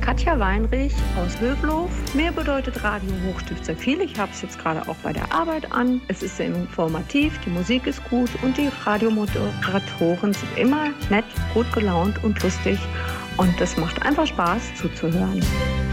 Katja Weinrich aus Hövelhof. Mir bedeutet Radio Hochstift sehr viel. Ich habe es jetzt gerade auch bei der Arbeit an. Es ist sehr informativ, die Musik ist gut und die Radiomoderatoren sind immer nett, gut gelaunt und lustig. Und es macht einfach Spaß zuzuhören.